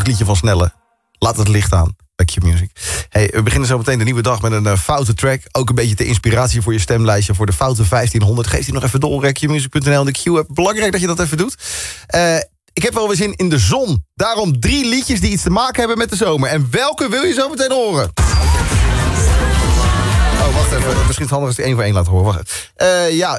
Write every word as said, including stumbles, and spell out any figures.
prachtig liedje van Snelle. Laat het licht aan. Bij Q-Music. Hey, we beginnen zo meteen de nieuwe dag met een uh, foute track. Ook een beetje ter inspiratie voor je stemlijstje. Voor de foute vijftienhonderd. Geef die nog even door. Q music punt n l en de Q-app. Belangrijk dat je dat even doet. Uh, ik heb wel weer zin in de zon. Daarom drie liedjes die iets te maken hebben met de zomer. En welke wil je zo meteen horen? Oh, wacht even. Misschien is het handig als ik één voor één laat horen. Wacht even. Uh, ja,